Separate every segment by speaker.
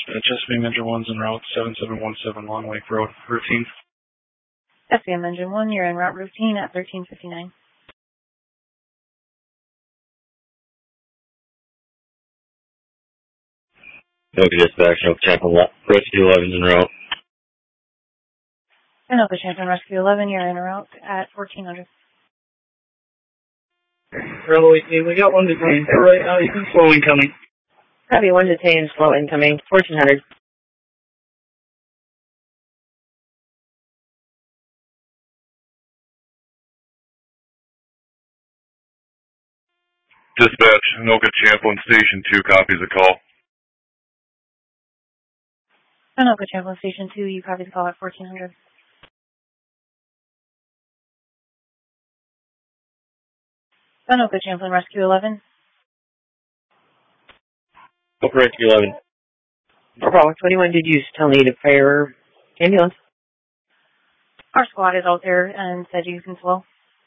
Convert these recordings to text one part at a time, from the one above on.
Speaker 1: Chesapeake Engine 1's en route, 7717 Long Lake Road, routine.
Speaker 2: SBM Engine 1, you're en route routine at 1359.
Speaker 3: Okay, dispatch, no Champlain Rescue 11's en route.
Speaker 2: Anoka Champlain Rescue 11, you're en route at 1400.
Speaker 1: Railway team, we got one detained. Right now, you can slow incoming.
Speaker 4: Copy, 1 detained, slow incoming, 1400.
Speaker 5: Dispatch, Anoka Champlain Station 2 copies the call.
Speaker 2: Anoka Champlain Station 2, you copy the call at 1400. Anoka Champlain Rescue 11.
Speaker 3: Anoka Rescue 11.
Speaker 4: Bravo 21, did you still need a fire ambulance?
Speaker 2: Our squad is out there and said you can slow.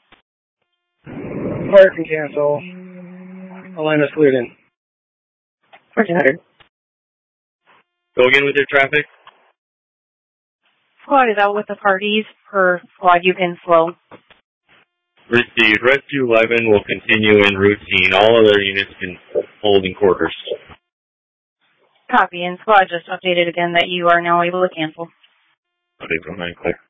Speaker 1: Fire can cancel. The line is cleared in.
Speaker 4: 1400.
Speaker 3: Go again with your traffic.
Speaker 2: Squad is out with the parties. Per squad, you can slow.
Speaker 3: Received. Rescue 11 will continue in routine. All other units can hold in quarters.
Speaker 2: Copy, and squad just updated again that you are now able to cancel.
Speaker 3: Okay, from 9 clear.